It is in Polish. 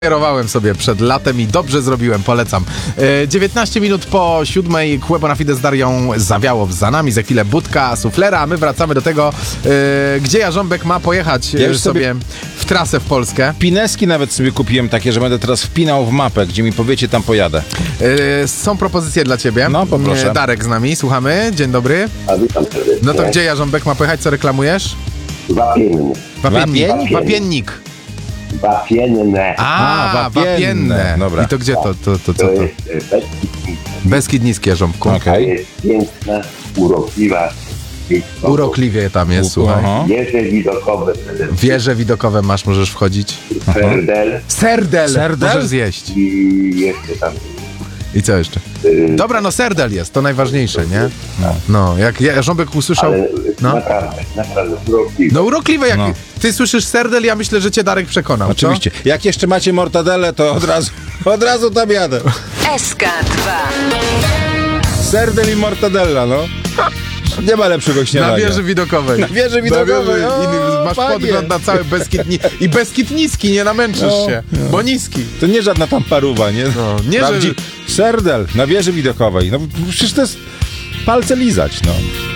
Kierowałem sobie przed latem i dobrze zrobiłem, polecam. 19 minut po 7:00 Kłębo na Fide z Darią zawiało za nami, za chwilę budka suflera, a my wracamy do tego, gdzie Jarząbek ma pojechać sobie w trasę w Polskę. Pineski nawet sobie kupiłem takie, że będę teraz wpinał w mapę, gdzie mi powiecie, tam pojadę. Są propozycje dla ciebie. No, poproszę. Darek z nami, słuchamy. Dzień dobry. A witam serdecznie. No to gdzie Jarząbek ma pojechać, co reklamujesz? Wapienne. Wapiennik. Wapienne. Wapienne. Dobra. I to gdzie to? Co To to? jest Beskid Niski. Beskid Niski, Jarząbku. To Okej. jest piękna, urokliwa miejscowość. Urokliwie tam jest, słuchaj. Aha. Wieże widokowe przede wszystkim. Wieże widokowe masz, możesz wchodzić. Ferdel Serdel! Serdel? Możesz zjeść. i jeszcze tam. I co jeszcze? Dobra, no serdel jest, to najważniejsze, nie? No, jak Jarząbek usłyszał... Ale No. naprawdę urokliwe. No urokliwe, jak No. ty słyszysz serdel, ja myślę, że cię Darek przekonał, co? Oczywiście. Jak jeszcze macie mortadele, to od razu tam jadę. SK2. Serdel i mortadella, no. Nie ma lepszego śniadania. Na wieży widokowej. Na wieży widokowej, o, I masz panie. podgląd na cały Beskid I Beskid Niski, nie namęczysz No, się, no. bo niski. To nie żadna tam paruwa, nie? No, nie, że- Serdel na wieży widokowej. No przecież to jest palce lizać, no.